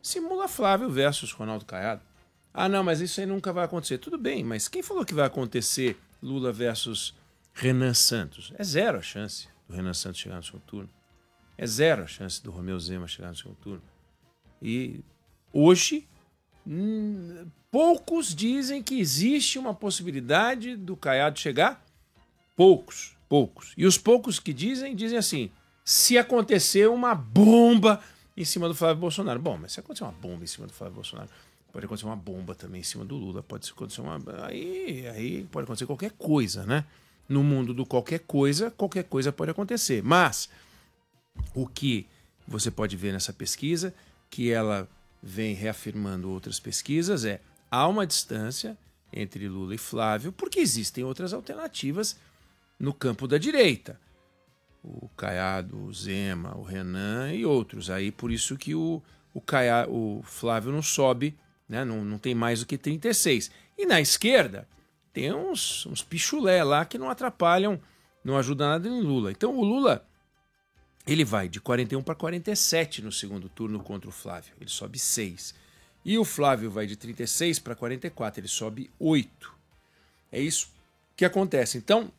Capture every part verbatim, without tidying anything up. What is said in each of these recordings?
simula Flávio versus Ronaldo Caiado. Ah, não, mas isso aí nunca vai acontecer. Tudo bem, mas quem falou que vai acontecer Lula versus Renan Santos? É zero a chance do Renan Santos chegar no segundo turno. É zero a chance do Romeu Zema chegar no segundo turno. E hoje, hum, poucos dizem que existe uma possibilidade do Caiado chegar. Poucos, poucos. E os poucos que dizem, dizem assim, se acontecer uma bomba em cima do Flávio Bolsonaro. Bom, mas se acontecer uma bomba em cima do Flávio Bolsonaro, pode acontecer uma bomba também em cima do Lula, pode acontecer uma... Aí, aí pode acontecer qualquer coisa, né? No mundo do qualquer coisa, qualquer coisa pode acontecer. Mas o que você pode ver nessa pesquisa, que ela vem reafirmando outras pesquisas, é há uma distância entre Lula e Flávio, porque existem outras alternativas no campo da direita. O Caiado, o Zema, o Renan e outros. Aí por isso que o, o, Caiado, o Flávio não sobe, né? não, não tem mais do que trinta e seis. E na esquerda tem uns, uns pichulé lá que não atrapalham, não ajudam nada em Lula. Então o Lula ele vai de quarenta e um para quarenta e sete no segundo turno contra o Flávio. Ele sobe seis. E o Flávio vai de trinta e seis para quarenta e quatro. Ele sobe oito. É isso que acontece. Então,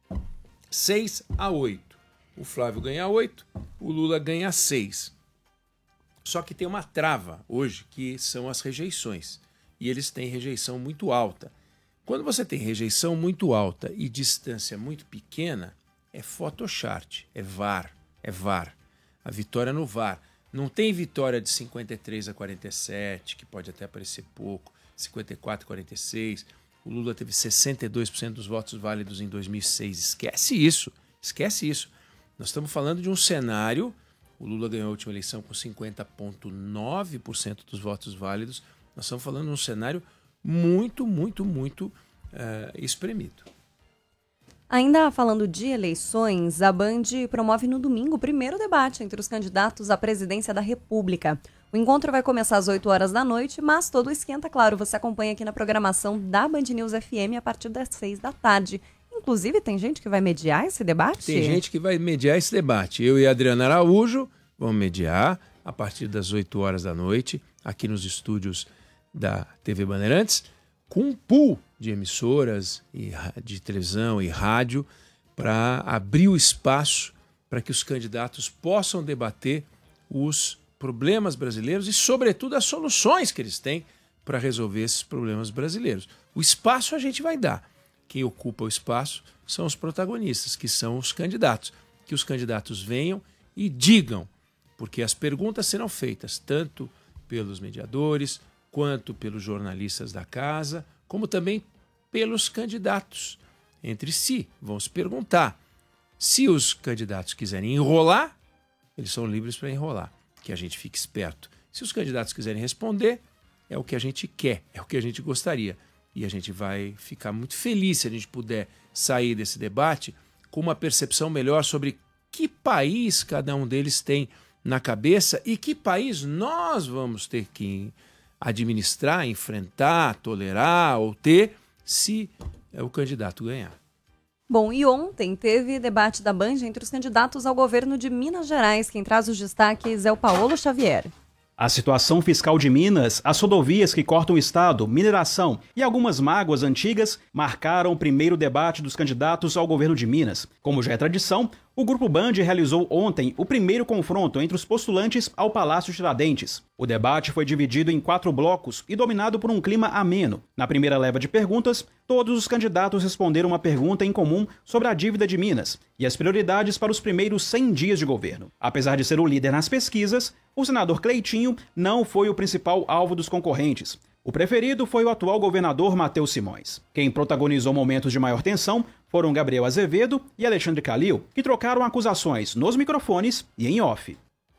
seis a oito. O Flávio ganha oito, o Lula ganha seis. Só que tem uma trava hoje, que são as rejeições. E eles têm rejeição muito alta. Quando você tem rejeição muito alta e distância muito pequena, é photochart, é V A R, é V A R. A vitória no V A R. Não tem vitória de cinquenta e três a quarenta e sete, que pode até parecer pouco, cinquenta e quatro a quarenta e seis. O Lula teve sessenta e dois por cento dos votos válidos em dois mil e seis. Esquece isso, esquece isso. Nós estamos falando de um cenário, o Lula ganhou a última eleição com cinquenta vírgula nove por cento dos votos válidos. Nós estamos falando de um cenário muito, muito, muito uh, espremido. Ainda falando de eleições, a Band promove no domingo o primeiro debate entre os candidatos à presidência da República. O encontro vai começar às oito horas da noite, mas todo esquenta, claro, você acompanha aqui na programação da Band News F M a partir das seis da tarde. Inclusive, tem gente que vai mediar esse debate? Tem gente que vai mediar esse debate. Eu e a Adriana Araújo vamos mediar a partir das oito horas da noite, aqui nos estúdios da T V Bandeirantes, com um pool de emissoras e de televisão e rádio para abrir o espaço para que os candidatos possam debater os problemas brasileiros e, sobretudo, as soluções que eles têm para resolver esses problemas brasileiros. O espaço a gente vai dar. Quem ocupa o espaço são os protagonistas, que são os candidatos. Que os candidatos venham e digam, porque as perguntas serão feitas tanto pelos mediadores, quanto pelos jornalistas da casa, como também pelos candidatos entre si. Vão se perguntar. Se os candidatos quiserem enrolar, eles são livres para enrolar, que a gente fique esperto. Se os candidatos quiserem responder, é o que a gente quer, é o que a gente gostaria. E a gente vai ficar muito feliz se a gente puder sair desse debate com uma percepção melhor sobre que país cada um deles tem na cabeça e que país nós vamos ter que administrar, enfrentar, tolerar ou ter se o candidato ganhar. Bom, e ontem teve debate da Band entre os candidatos ao governo de Minas Gerais. Quem traz os destaques é o Paulo Xavier. A situação fiscal de Minas, as rodovias que cortam o estado, mineração e algumas mágoas antigas marcaram o primeiro debate dos candidatos ao governo de Minas. Como já é tradição, o Grupo Band realizou ontem o primeiro confronto entre os postulantes ao Palácio Tiradentes. O debate foi dividido em quatro blocos e dominado por um clima ameno. Na primeira leva de perguntas, todos os candidatos responderam uma pergunta em comum sobre a dívida de Minas e as prioridades para os primeiros cem dias de governo. Apesar de ser o líder nas pesquisas, o senador Cleitinho não foi o principal alvo dos concorrentes. O preferido foi o atual governador Matheus Simões. Quem protagonizou momentos de maior tensão foram Gabriel Azevedo e Alexandre Calil, que trocaram acusações nos microfones e em off.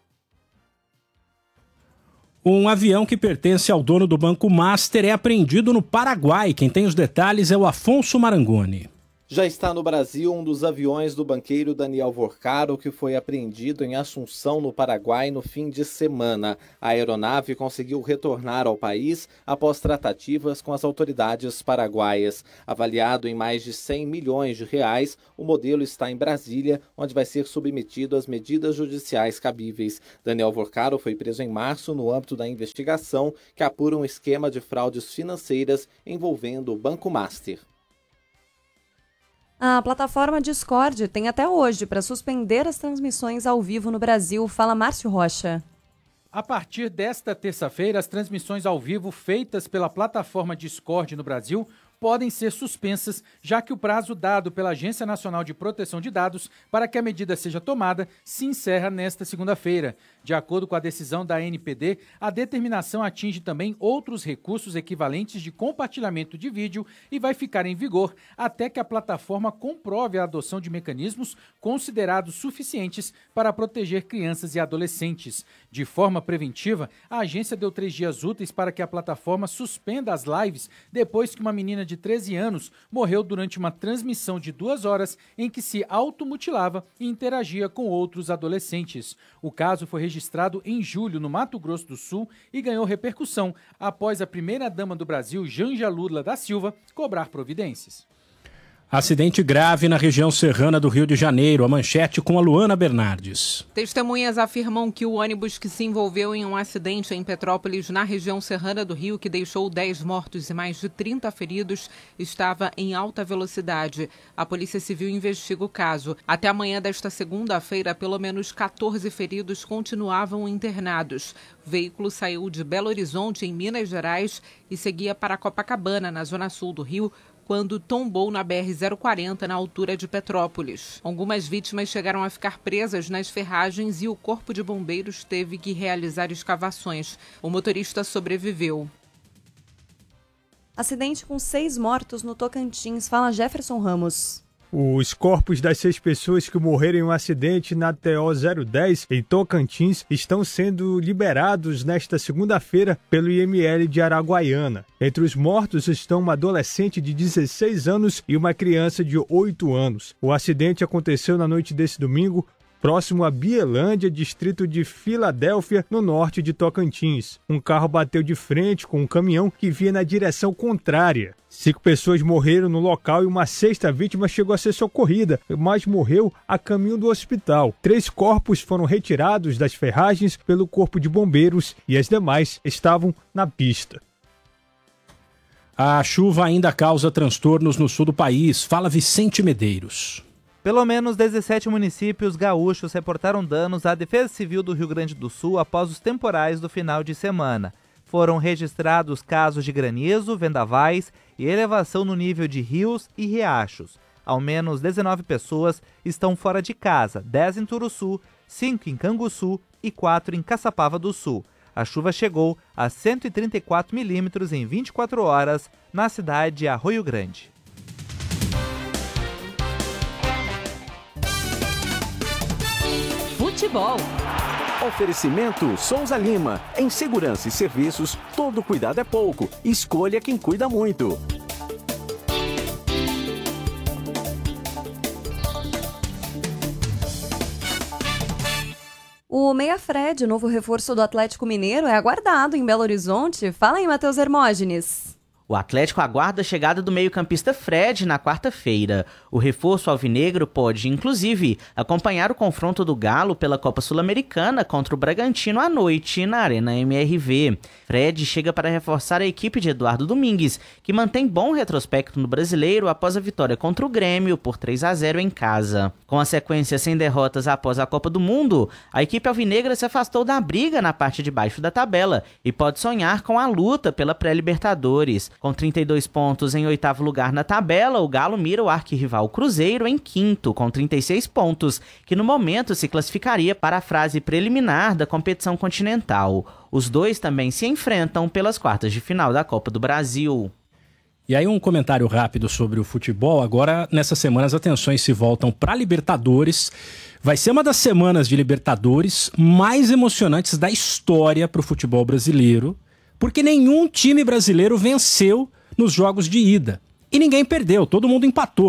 Um avião que pertence ao dono do Banco Master é apreendido no Paraguai. Quem tem os detalhes é o Afonso Marangoni. Já está no Brasil um dos aviões do banqueiro Daniel Vorcaro, que foi apreendido em Assunção, no Paraguai, no fim de semana. A aeronave conseguiu retornar ao país após tratativas com as autoridades paraguaias. Avaliado em mais de cem milhões de reais, o modelo está em Brasília, onde vai ser submetido às medidas judiciais cabíveis. Daniel Vorcaro foi preso em março no âmbito da investigação que apura um esquema de fraudes financeiras envolvendo o Banco Master. A plataforma Discord tem até hoje para suspender as transmissões ao vivo no Brasil. Fala Márcio Rocha. A partir desta terça-feira, as transmissões ao vivo feitas pela plataforma Discord no Brasil podem ser suspensas, já que o prazo dado pela Agência Nacional de Proteção de Dados para que a medida seja tomada se encerra nesta segunda-feira. De acordo com a decisão da A N P D, a determinação atinge também outros recursos equivalentes de compartilhamento de vídeo e vai ficar em vigor até que a plataforma comprove a adoção de mecanismos considerados suficientes para proteger crianças e adolescentes. De forma preventiva, a agência deu três dias úteis para que a plataforma suspenda as lives depois que uma menina de treze anos morreu durante uma transmissão de duas horas em que se automutilava e interagia com outros adolescentes. O caso foi registrado em julho no Mato Grosso do Sul e ganhou repercussão após a primeira-dama do Brasil, Janja Lula da Silva, cobrar providências. Acidente grave na região serrana do Rio de Janeiro. A manchete com a Luana Bernardes. Testemunhas afirmam que o ônibus que se envolveu em um acidente em Petrópolis, na região serrana do Rio, que deixou dez mortos e mais de trinta feridos, estava em alta velocidade. A Polícia Civil investiga o caso. Até amanhã desta segunda-feira, pelo menos quatorze feridos continuavam internados. O veículo saiu de Belo Horizonte, em Minas Gerais, e seguia para Copacabana, na zona sul do Rio, quando tombou na B R zero quarenta, na altura de Petrópolis. Algumas vítimas chegaram a ficar presas nas ferragens e o Corpo de Bombeiros teve que realizar escavações. O motorista sobreviveu. Acidente com seis mortos no Tocantins. Fala Jefferson Ramos. Os corpos das seis pessoas que morreram em um acidente na T O zero dez, em Tocantins, estão sendo liberados nesta segunda-feira pelo I M L de Araguaiana. Entre os mortos estão uma adolescente de dezesseis anos e uma criança de oito anos. O acidente aconteceu na noite desse domingo, próximo a Bielândia, distrito de Filadélfia, no norte de Tocantins. Um carro bateu de frente com um caminhão que vinha na direção contrária. Cinco pessoas morreram no local e uma sexta vítima chegou a ser socorrida, mas morreu a caminho do hospital. Três corpos foram retirados das ferragens pelo Corpo de Bombeiros e as demais estavam na pista. A chuva ainda causa transtornos no sul do país. Fala Vicente Medeiros. Pelo menos dezessete municípios gaúchos reportaram danos à Defesa Civil do Rio Grande do Sul após os temporais do final de semana. Foram registrados casos de granizo, vendavais e elevação no nível de rios e riachos. Ao menos dezenove pessoas estão fora de casa, dez em Turuçu, cinco em Canguçu e quatro em Caçapava do Sul. A chuva chegou a cento e trinta e quatro milímetros em vinte e quatro horas na cidade de Arroio Grande. Futebol. Oferecimento Souza Lima. Em segurança e serviços, todo cuidado é pouco. Escolha quem cuida muito. O meia Fred, novo reforço do Atlético Mineiro, é aguardado em Belo Horizonte. Fala aí, Matheus Hermógenes. O Atlético aguarda a chegada do meio-campista Fred na quarta-feira. O reforço alvinegro pode, inclusive, acompanhar o confronto do Galo pela Copa Sul-Americana contra o Bragantino à noite na Arena M R V. Fred chega para reforçar a equipe de Eduardo Domingues, que mantém bom retrospecto no Brasileiro após a vitória contra o Grêmio por três a zero em casa. Com a sequência sem derrotas após a Copa do Mundo, a equipe alvinegra se afastou da briga na parte de baixo da tabela e pode sonhar com a luta pela pré-Libertadores. Com trinta e dois pontos em oitavo lugar na tabela, o Galo mira o arquirrival Cruzeiro em quinto, com trinta e seis pontos, que no momento se classificaria para a fase preliminar da competição continental. Os dois também se enfrentam pelas quartas de final da Copa do Brasil. E aí um comentário rápido sobre o futebol. Agora, nessa semana, as atenções se voltam para a Libertadores. Vai ser uma das semanas de Libertadores mais emocionantes da história para o futebol brasileiro, porque nenhum time brasileiro venceu nos jogos de ida. E ninguém perdeu, todo mundo empatou.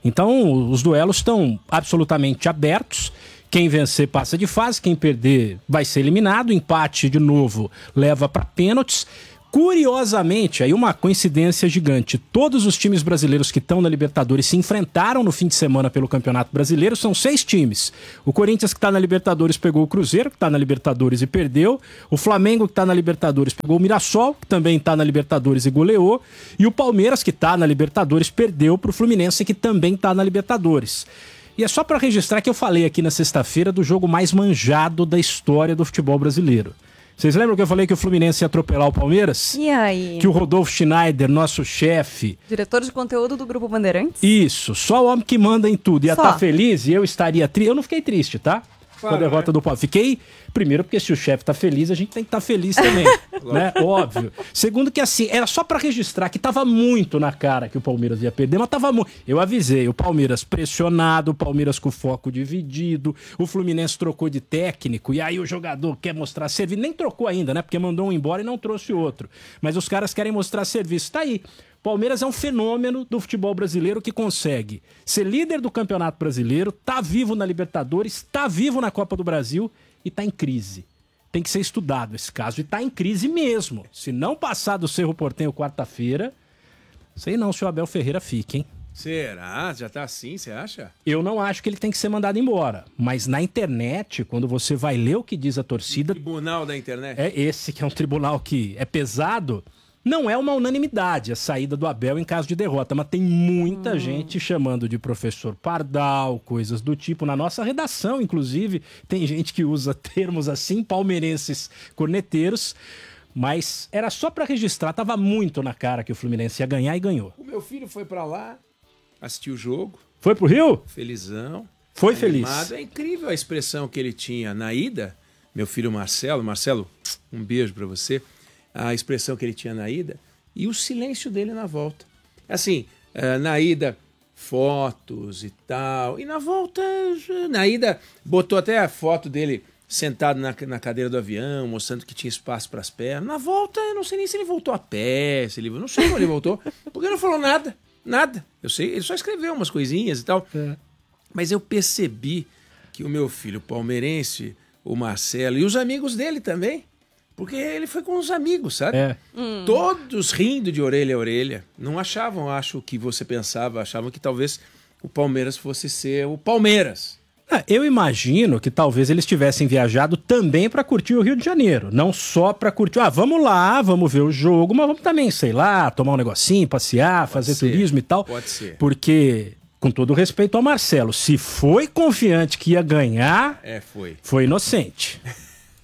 Então, os duelos estão absolutamente abertos. Quem vencer passa de fase, quem perder vai ser eliminado. Empate, de novo, leva para pênaltis. Curiosamente, aí uma coincidência gigante, todos os times brasileiros que estão na Libertadores se enfrentaram no fim de semana pelo Campeonato Brasileiro, são seis times. O Corinthians, que está na Libertadores, pegou o Cruzeiro, que está na Libertadores e perdeu. O Flamengo, que está na Libertadores, pegou o Mirassol, que também está na Libertadores e goleou. E o Palmeiras, que está na Libertadores, perdeu para o Fluminense, que também está na Libertadores. E é só para registrar que eu falei aqui na sexta-feira do jogo mais manjado da história do futebol brasileiro. Vocês lembram que eu falei que o Fluminense ia atropelar o Palmeiras? E aí? Que o Rodolfo Schneider, nosso chefe... Diretor de conteúdo do Grupo Bandeirantes? Isso, só o homem que manda em tudo. Ia estar tá feliz e eu estaria triste. Eu não fiquei triste, tá? Claro, com a derrota, né, do Palmeiras. Fiquei, primeiro, porque se o chefe tá feliz, a gente tem que estar tá feliz também, né? Óbvio. Segundo que, assim, era só pra registrar que tava muito na cara que o Palmeiras ia perder, mas tava muito... Eu avisei, o Palmeiras pressionado, o Palmeiras com o foco dividido, o Fluminense trocou de técnico, e aí o jogador quer mostrar serviço. Nem trocou ainda, né? Porque mandou um embora e não trouxe outro. Mas os caras querem mostrar serviço. Tá aí. Palmeiras é um fenômeno do futebol brasileiro que consegue ser líder do Campeonato Brasileiro, tá vivo na Libertadores, tá vivo na Copa do Brasil e tá em crise. Tem que ser estudado esse caso e tá em crise mesmo. Se não passar do Cerro Porteño quarta-feira, sei não se o Abel Ferreira fica, hein? Será? Já tá assim, você acha? Eu não acho que ele tem que ser mandado embora. Mas na internet, quando você vai ler o que diz a torcida... O tribunal da internet? É esse que é um tribunal que é pesado... Não é uma unanimidade a saída do Abel em caso de derrota, mas tem muita hum. gente chamando de professor Pardal, coisas do tipo. Na nossa redação, inclusive, tem gente que usa termos assim, palmeirenses corneteiros, mas era só para registrar, tava muito na cara que o Fluminense ia ganhar e ganhou. O meu filho foi para lá, assistiu o jogo. Foi pro Rio? Felizão. Foi animado. feliz. É incrível a expressão que ele tinha na ida. Meu filho Marcelo, Marcelo, um beijo para você. A expressão que ele tinha na ida e o silêncio dele na volta. Assim, na ida, fotos e tal. E na volta, na ida, botou até a foto dele sentado na, na cadeira do avião, mostrando que tinha espaço para as pernas. Na volta, eu não sei nem se ele voltou a pé, se ele, não sei como ele voltou, porque não falou nada, nada. Eu sei, ele só escreveu umas coisinhas e tal. É. Mas eu percebi que o meu filho palmeirense, o Marcelo e os amigos dele também, porque ele foi com os amigos, sabe? É. Hum. Todos rindo de orelha a orelha. Não achavam, acho, o que você pensava. Achavam que talvez o Palmeiras fosse ser o Palmeiras. Ah, eu imagino que talvez eles tivessem viajado também para curtir o Rio de Janeiro. Não só para curtir. Ah, vamos lá, vamos ver o jogo, mas vamos também, sei lá, tomar um negocinho, passear, Pode fazer ser. turismo e tal. Pode ser. Porque, com todo respeito ao Marcelo, se foi confiante que ia ganhar, é, foi. foi inocente.